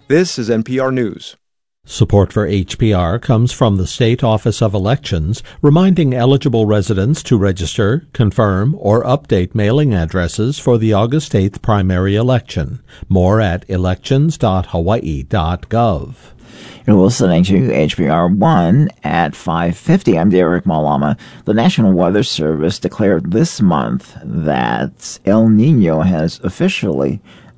This is NPR News. Support for HPR comes from the State Office of Elections, reminding eligible residents to register, confirm, or update mailing addresses for the August 8th primary election. More at elections.hawaii.gov. You're listening to HPR 1 at 5:50. I'm Derek Malama. The National Weather Service declared this month that El Nino has officially